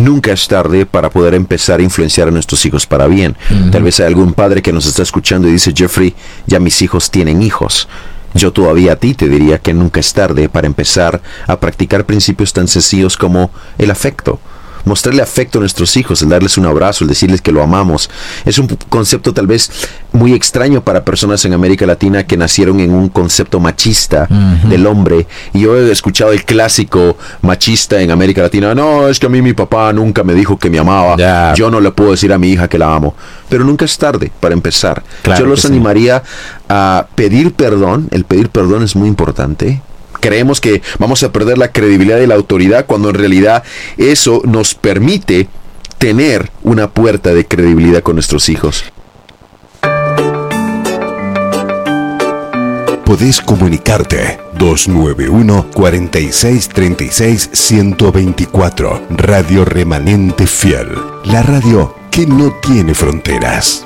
nunca es tarde para poder empezar a influenciar a nuestros hijos para bien. Tal vez hay algún padre que nos está escuchando y dice: Jeffrey, ya mis hijos tienen hijos. Yo todavía a ti te diría que nunca es tarde para empezar a practicar principios tan sencillos como el afecto. Mostrarle afecto a nuestros hijos, el darles un abrazo, el decirles que lo amamos. Es un concepto tal vez muy extraño para personas en América Latina que nacieron en un concepto machista del hombre. Y yo he escuchado el clásico machista en América Latina: no, es que a mí mi papá nunca me dijo que me amaba. Yo no le puedo decir a mi hija que la amo. Pero nunca es tarde para empezar. Yo los animaría a pedir perdón. El pedir perdón es muy importante. Creemos que vamos a perder la credibilidad y la autoridad, cuando en realidad eso nos permite tener una puerta de credibilidad con nuestros hijos. Podés comunicarte 291-4636-124. Radio Remanente Fiel, la radio que no tiene fronteras.